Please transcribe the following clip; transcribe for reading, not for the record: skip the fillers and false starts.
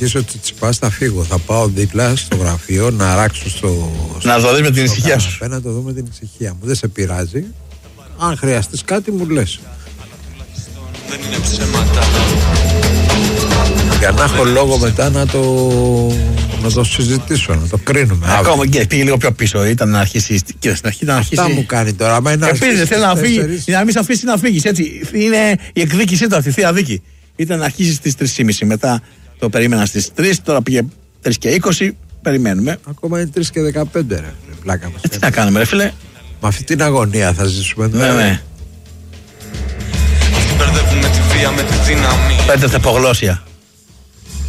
ο Τσιτσιπάς θα φύγω. Θα πάω δίπλα στο γραφείο να ράξω στο. Να το δεις με την ησυχία σου. Να το δω με την ησυχία μου. Δεν σε πειράζει. Αν χρειαστείς κάτι, μου λες. Δεν είναι ψέματα. Για να έχω λόγο μετά να το συζητήσω, να το κρίνουμε. Ακόμα και πήγε λίγο πιο πίσω. Ήταν να αρχίσει. Και στην αρχή να αρχίσει. Αυτά μου κάνει τώρα. Επίσης θέλει να φύγει. Να μην σε αφήσει να φύγει. Έτσι. Είναι η εκδίκησή του, αυτή η θεία δίκη. Ήταν να αρχίσει στις 3.30. Μετά το περίμενα στις 3. Τώρα πήγε 3:20. Περιμένουμε. Ακόμα είναι 3:15, ρε. Πλάκα μας. Τι να κάνουμε, ρε φίλε. Με αυτή την αγωνία θα ζήσουμε. Ναι. Αυτοί μπερδεύουν με τη βία, με τη δύναμη. Πέντε τεπογλώσια.